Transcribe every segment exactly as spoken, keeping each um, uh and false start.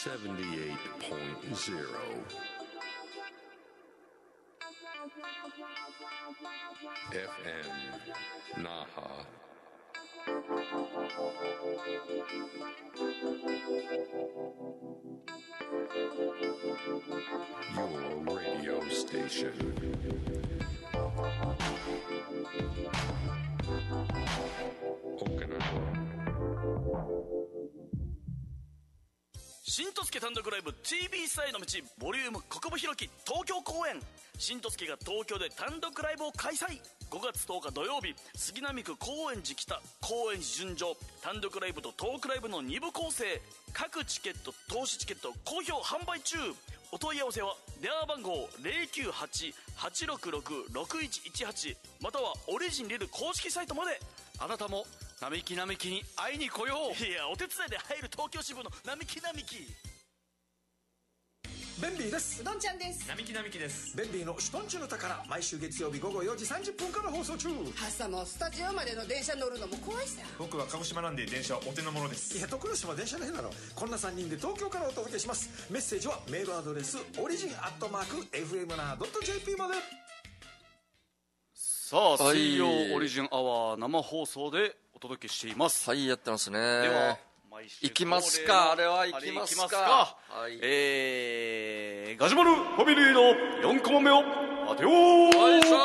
セブンティエイトポイントゼロ エフエム 那覇 Your radio station Okinawa 新とすけ単独ライブ ティービー スターへの道ボリューム国分弘樹東京公演。新とすけが東京で単独ライブを開催。ごがつとおか土曜日、杉並区高円寺北高円寺純情単独ライブとトークライブのに部構成。各チケット投資チケット好評販売中。お問い合わせは電話番号 ゼロきゅうはち はちろくろく ろくいちいちはち またはオリジンリル公式サイトまで。 あなたも並木並木に会いに来よう。 いや、お手伝いで入る東京支部の並木並木。 ベンビーです。 うどんちゃんです。 並木並木です。 ベンビーのシュトンチュの宝、毎週月曜日午後よじさんじゅっぷんから放送中。 朝もスタジオまでの電車乗るのも怖いさ。 僕は鹿児島なんで電車はお手の物です。 いや、徳島電車の変なの。こんなさんにんで東京からお届けします。メッセージはメールアドレスオリジンアットマーク エフエムナードットジェーピー まで。 さあ、水曜オリジンアワー生放送でお届けしています。 はい、やってますね。 では毎週行きますか。あれは行きますか。 はい、えー、ガジュマルファミリーのよんコマ目を当てよう。 はいしょ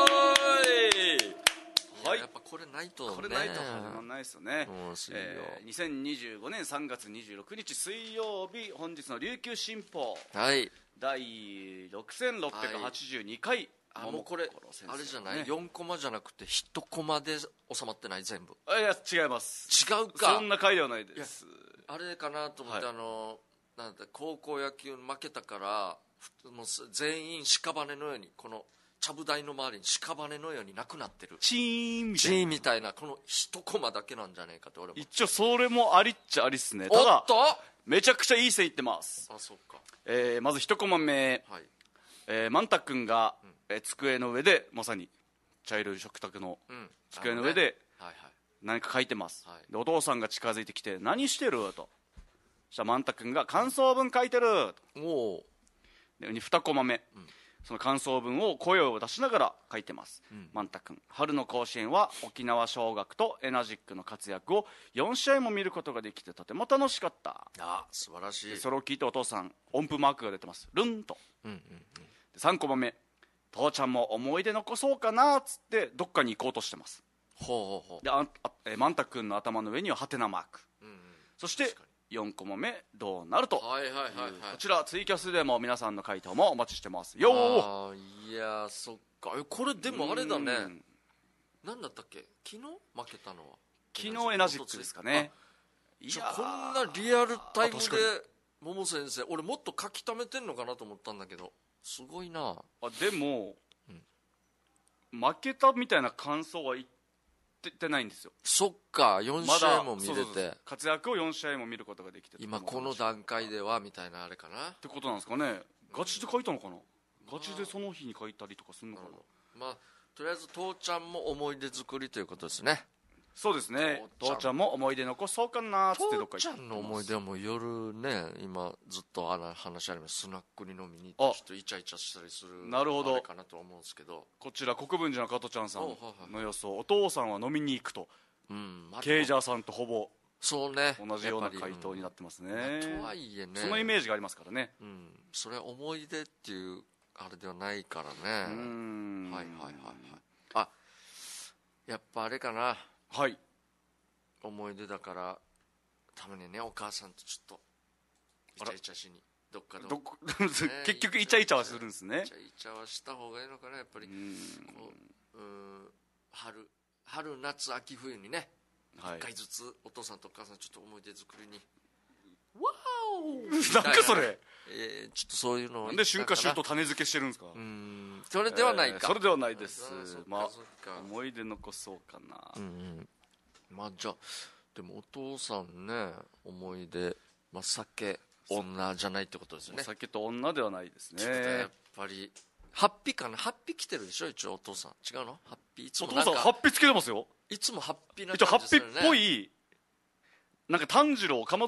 ーい。 はい、 やっぱこれないとね。 これないと始まらないですよね。 もう水曜、 えー、にせんにじゅうごねんさんがつにじゅうろくにち水曜日、本日の琉球新報、 はい、 第ろくせんろっぴゃくはちじゅうにかい、 はい、あもうこれあれじゃない、ね、よんコマじゃなくていちコマで収まってない。全部。 あ、いや違います。 違うか。 そんな回ではないです。 あれかなと思って、はい、あのなんだ高校野球負けたからもう全員屍のようにこのちゃぶ台の周りに屍のようになくなってる。 チーンみたいな。 チーンみたいなこの一コマだけなんじゃねえかって俺も。 一応それもありっちゃありっすね。ただおっとめちゃくちゃいい線いってます。 あ、そうか。 えー、まず一コマ目、はい、えー、マンタ君が、うん、えー、机の上でまさに茶色い食卓の机の上で、うんね、はいはい、何か書いてます、はい、でお父さんが近づいてきて何してると。そしたらマンタ君が感想文書いてると。おでにコマ目、うん、その感想文を声を出しながら書いてます、うん、マンタ君。春の甲子園は沖縄尚学とエナジックの活躍をよんしあいも見ることができてとても楽しかった。 あ、素晴らしい。 それを聞いてお父さん音符マークが出てます。ルンと、うんうんうん、でさんコマ目、父ちゃんも思い出残そうかなっつってどっかに行こうとしてます。ほうほうほう。でああえマンタ君の頭の上にはハテナマーク、うんうん、そしてよんコマ目どうなると、はいはいはいはい、こちらツイキャスでも皆さんの回答もお待ちしてますよ。 あいやそっか。これでもあれだね、何だったっけ、昨日負けたのは昨日エナジックですかね。 いやこんなリアルタイムで桃先生、俺もっと書き溜めてんのかなと思ったんだけどすごいなあ。でも、うん、負けたみたいな感想は言ってないんですよ。 そっか、よん試合も見れて、ま、そうそうそう活躍をよん試合も見ることができて、 今この段階ではみたいなあれかなってことなんですかね。ガチで書いたのかな、ガチでその日に書いたりとかするのかな。 まあとりあえず父ちゃんも思い出作りということですね。 そうですね。父ちゃんも思い出残そうかなっつってどっか行ってます。 父ちゃんの思い出はもう夜ね、今ずっとあの話あります、スナックに飲みに行ってちょっとイチャイチャしたりする。 なるほど、 あれかなと思うんですけど、こちら国分寺の加トちゃんさんの予想、お父さんは飲みに行くと、うん、ケイジャーさんとほぼそうね同じような回答になってますね、 うん、とはいえねそのイメージがありますからね、 うん、それは思い出っていうあれではないからね。うん、はいはいはいはい。あ、やっぱあれかな、 はい、 思い出だからたまにねお母さんとちょっとイチャイチャしにどっかで、ね、 結局イチャイチャはするんですね。 イチャイチャはした方がいいのかな、やっぱり。うんこううん春春夏秋冬にね、はい、いっかいずつお父さんとお母さんちょっと思い出作りにワオなんかそれ、 えー、ちょっとそういうのをなんで春夏秋冬種付けしてるんですか。 うん、それではないか、 えー、それではないです。まあ思い出残そうかな。うん、うん、 まあじゃあでもお父さんね思い出、まあ、酒女じゃないってことですよね。 お酒と女ではないですね。 やっぱりハッピーかな、ハッピー来てるでしょ一応お父さん。違うの、ハッピーいつもお父さんハッピーつけてますよ。 いつもハッピーな感じですよね。一応ハッピーっぽいなんか炭治郎かま